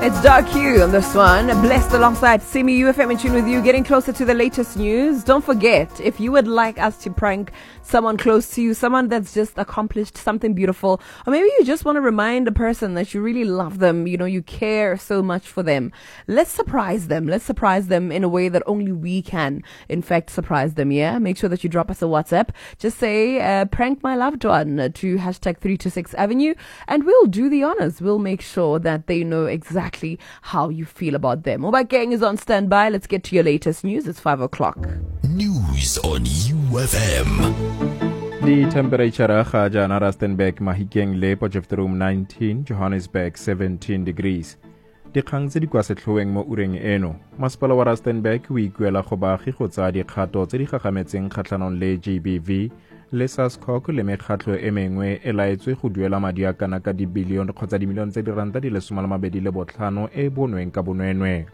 It's Dark Hue on this one. Blessed alongside Simi UFM in tune with you, getting closer to the latest news. Don't forget, if you would like us to prank someone close to you, someone that's just accomplished something beautiful, or maybe you just want to remind a person that you really love them, you care so much for them. Let's surprise them. Let's surprise them in a way that only we can, in fact, surprise them, yeah? Make sure that you drop us a WhatsApp. Just say, prank my loved one to hashtag 326 Avenue, and we'll do the honors. We'll make sure that they know exactly how you feel about them. Mobile Gang is on standby. Let's get to your latest news. It's 5 o'clock. News on UFM. The temperature ga jana Rustenburg Mahikeng le Potchefstroom 19, Johannesburg 17 degrees. Dikgang tse di kwa setlhoeng mo ureng eno. Masepala wa Rustenburg o ikuela go baagi go tsaya dikgato tse di gagametseng kgatlhanong le GBV le SASCOC le mekgatlho e mengwe e laetswe go duela madi a kana ka dibilione kgotsa dimilione tse di ranta di le 25 e bonweng ka bonwenwe.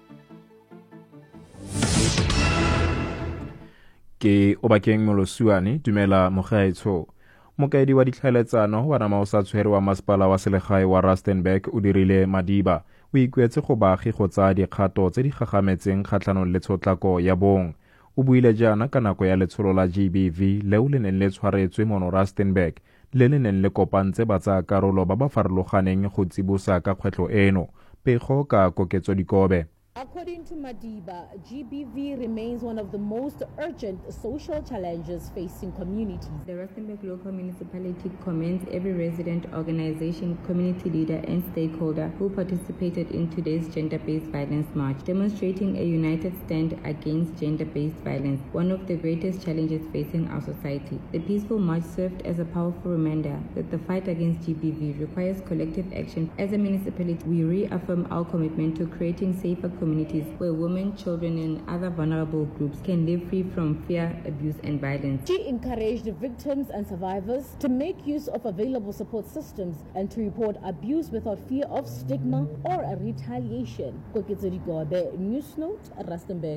Ke Obakeng Molosuane dumela mogaetsho. Mokaedi wa ditlhaeletsano wa Namaosa-tshwere wa masepala wa selegae wa Rustenburg o dirile Madiba o ikuetse go baagi go tsaya dikgato tse di gagametseng kgatlhanong le tshotlako ya bong. O buile jaana ka nako ya letsholo la GBV leo le neng le tshwaretswe mono Rustenburg le le neng le kopantse batsayakarolo ba ba farologaneng go tsibosa ka kgwetlho eno. Pego ka koketso dikobe. According to Madiba, GBV remains one of the most urgent social challenges facing communities. The Rustenburg Local Municipality commends every resident, organization, community leader and stakeholder who participated in today's gender-based violence march, demonstrating a united stand against gender-based violence, one of the greatest challenges facing our society. The peaceful march served as a powerful reminder that the fight against GBV requires collective action. As a municipality, we reaffirm our commitment to creating safer communities where women, children, and other vulnerable groups can live free from fear, abuse, and violence. She encouraged victims and survivors to make use of available support systems and to report abuse without fear of stigma or a retaliation. News Note, Rustenburg.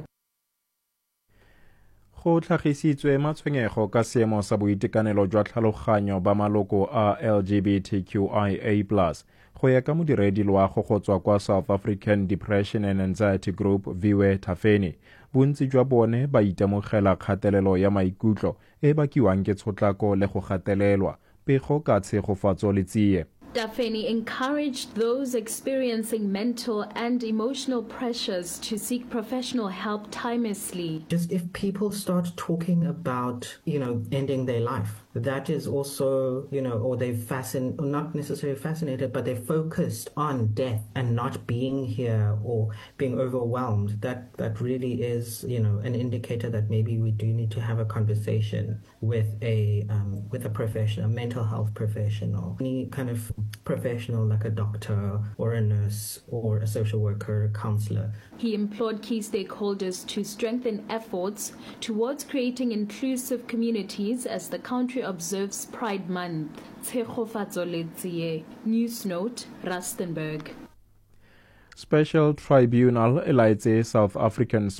Go tlhagisitswe matshwenyego ka seemo sa boitekanelo jwa tlhaloganyo ba maloko a LGBTQIA+. Go ya ka modiredi loago go tswa kwa South African Depression and Anxiety Group Viwe Thafeni, bontsi jwa bone ba itemogela kgatelelo ya maikutlo e bakiwang ke tshotlako le go gatelelwa. Pego ka tshegofatso le tsie. Thafeni encouraged those experiencing mental and emotional pressures to seek professional help timelessly. Just if people start talking about, ending their life, that is also, or not necessarily fascinated, but they're focused on death and not being here or being overwhelmed. That really is, an indicator that maybe we do need to have a conversation with a professional, a mental health professional, any kind of professional like a doctor or a nurse or a social worker, counselor. He implored key stakeholders to strengthen efforts towards creating inclusive communities as the country observes Pride Month. News Note, Rustenburg. Special Tribunal elaitse South African